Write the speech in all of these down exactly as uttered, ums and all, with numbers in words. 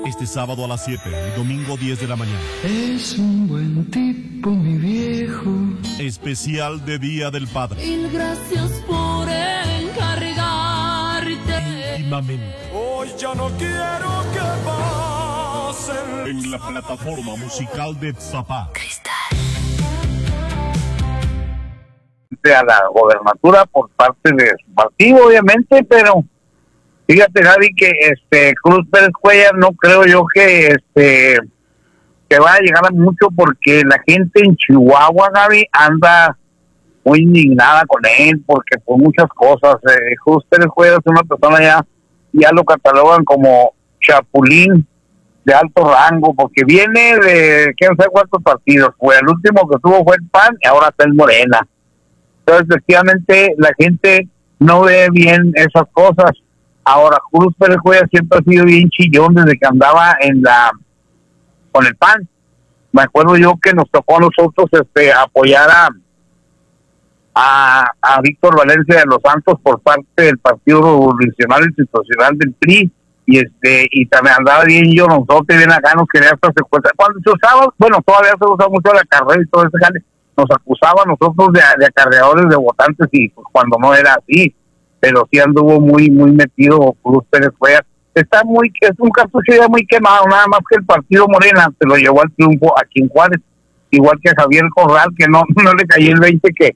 Este sábado a las siete y domingo diez de la mañana. Es un buen tipo, mi viejo. Especial de Día del Padre. Mil gracias por encargarte. Íntimamente. Hoy ya no quiero que pasen. En la plataforma musical de Zapá. A la gobernatura por parte de su partido, obviamente, pero fíjate, Gaby, que este Cruz Pérez Cuellar no creo yo que este que vaya a llegar a mucho, porque la gente en Chihuahua, Gaby, anda muy indignada con él, porque por muchas cosas. eh, Cruz Pérez Cuellar es una persona ya, ya lo catalogan como chapulín de alto rango, porque viene de quién sabe cuántos partidos. Fue el último que tuvo fue el P A N y ahora está el Morena. Entonces, efectivamente, la gente no ve bien esas cosas. Ahora, Cruz Pérez Cuellar siempre ha sido bien chillón desde que andaba en la con el P A N. Me acuerdo yo que nos tocó a nosotros este apoyar a a, a Víctor Valencia de los Santos por parte del Partido Revolucionario Institucional del P R I, y este y también andaba bien yo nosotros bien acá, nos quería hasta secuestrar. Cuando se usaba, bueno, todavía se usa mucho la carrera y todo ese jale, nos acusaba a nosotros de, de acarreadores de votantes, y pues cuando no era así, pero sí anduvo muy muy metido Cruz Pérez Cuellar. Está muy, es un cartucho ya muy quemado, nada más que el partido Morena se lo llevó al triunfo aquí en Juárez, igual que a Javier Corral, que no no le cayó el veinte que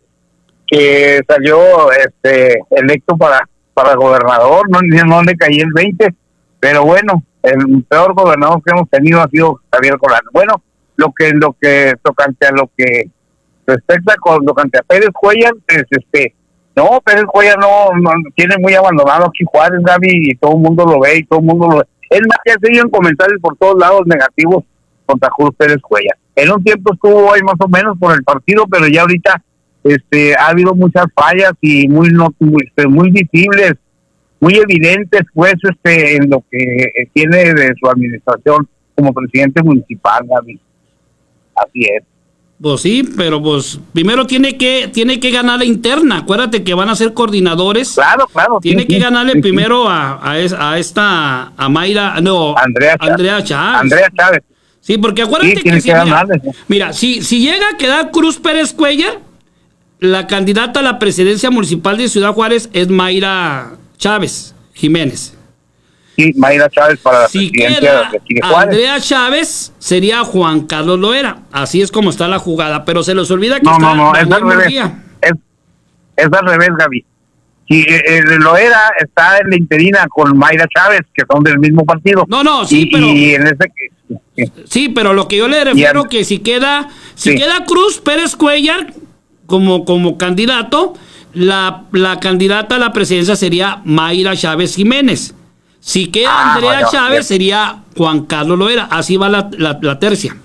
que salió este electo para para gobernador, no, no le cayó el veinte, pero bueno, el peor gobernador que hemos tenido ha sido Javier Corral. Bueno, lo que lo que tocante a lo que respecta con tocante a Pérez Cuellar, es este no, Pérez Cuellar no, no tiene muy abandonado aquí Juárez, Gaby, y todo el mundo lo ve y todo el mundo lo ve. Es más, que ha seguido en comentarios por todos lados negativos contra Cruz Pérez Cuellar. En un tiempo estuvo ahí más o menos por el partido, pero ya ahorita este ha habido muchas fallas y muy no muy, muy visibles, muy evidentes, pues, este en lo que tiene de su administración como presidente municipal, Gaby. Así es. Pues sí, pero pues primero tiene que tiene que ganar la interna. Acuérdate que van a ser coordinadores. Claro, claro. Tiene sí, que sí, ganarle sí, primero sí. a a, es, a esta a Mayra, no, Andrea Chávez. Andrea Chávez. Andrea Chávez. Sí, porque acuérdate sí, que, que si, mira, mira, mira, si si llega a quedar Cruz Pérez Cuellar, la candidata a la presidencia municipal de Ciudad Juárez es Mayra Chávez Jiménez. Sí, Mayra Chávez para la Si presidencia queda de aquí de Juárez. Andrea Chávez, sería Juan Carlos Loera. Así es como está la jugada, pero se les olvida que no, está no, no, es al Manuel revés. Murguía. Es, es al revés, Gaby. Si eh, eh, Loera está en la interina con Mayra Chávez, que son del mismo partido. No, no, sí, y, pero y en ese sí. sí, pero lo que yo le refiero Y, que si queda si sí. queda Cruz Pérez Cuellar como como candidato, la la candidata a la presidencia sería Mayra Chávez Jiménez. Si queda Ah, Andrea vaya, Chávez, bien. sería Juan Carlos Loera. Así va la, la, la tercia.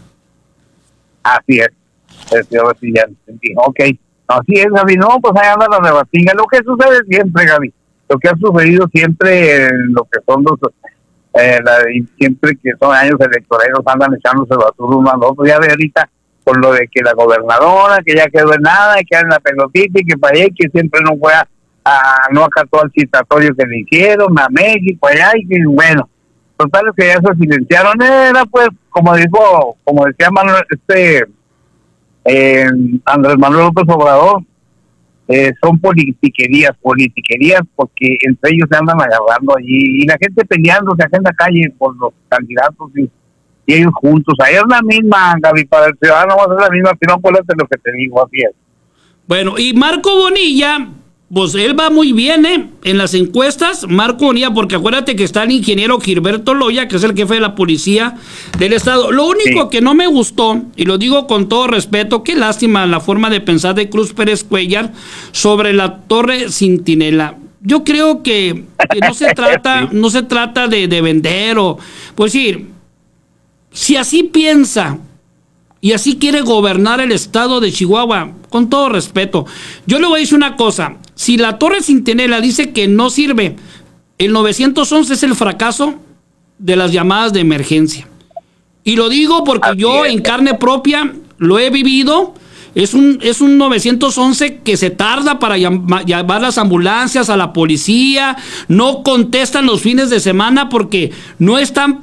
Así es. Es, yo sí ya entendí. Ok. Así es, Gaby. No, pues ahí anda la rebatinga. Lo que sucede siempre, Gaby. Lo que ha sucedido siempre en lo que son los... Eh, la, y siempre que son años electorales andan echándose basura uno al otro. Ya ve ahorita con lo de que la gobernadora, que ya quedó en nada, y que en la pelotita, y que para allá, y que siempre no fue a... A, no acató al citatorio que le hicieron a México allá, y que bueno, total es que ya se silenciaron. Era pues, como dijo, como decía Manuel, este eh, Andrés Manuel López Obrador, eh, son politiquerías, politiquerías, porque entre ellos se andan agarrando allí, y la gente peleándose acá en la calle por los candidatos, y, y ellos juntos. Ahí es la misma, Gaby, para el ciudadano va a ser la misma, si no, acuérdate lo que te digo, así es. Bueno, y Marco Bonilla, pues él va muy bien, ¿eh? En las encuestas, Marco Bonilla, porque acuérdate que está el ingeniero Gilberto Loya, que es el jefe de la policía del estado. Lo único Sí. que no me gustó, y lo digo con todo respeto, qué lástima la forma de pensar de Cruz Pérez Cuellar sobre la Torre Centinela. Yo creo que, que no se trata, sí. no se trata de, de vender o, pues sí, si así piensa y así quiere gobernar el estado de Chihuahua, con todo respeto, yo le voy a decir una cosa: si la Torre Centinela dice que no sirve, el nueve once es el fracaso de las llamadas de emergencia. Y lo digo porque yo en carne propia lo he vivido. Es un, es un nueve once que se tarda para llamar, llamar las ambulancias, a la policía, no contestan los fines de semana porque no están